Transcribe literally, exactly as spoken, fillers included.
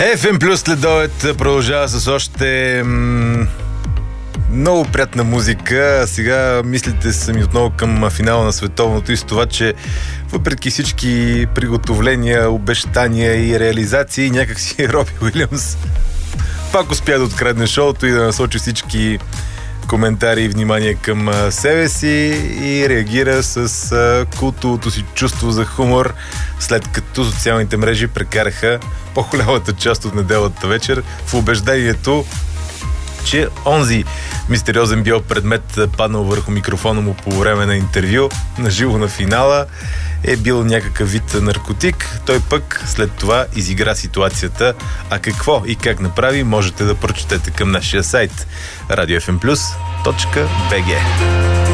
еф ем плюс следобед продължава с още м- много приятна музика. Сега мислите сами отново към финала на световното и с това, че въпреки всички приготовления, обещания и реализации, някакси Роби Уилямс пак успя да открадне шоуто и да насочи всички коментари и внимание към себе си и реагира с а, култовото си чувство за хумор, след като социалните мрежи прекараха по-голямата част от неделата вечер в убеждението, че онзи мистериозен бял предмет, паднал върху микрофона му по време на интервю, наживо на финала, е бил някакъв вид наркотик. Той пък след това изигра ситуацията. А какво и как направи, можете да прочетете към нашия сайт радио еф ем плюс точка би джи.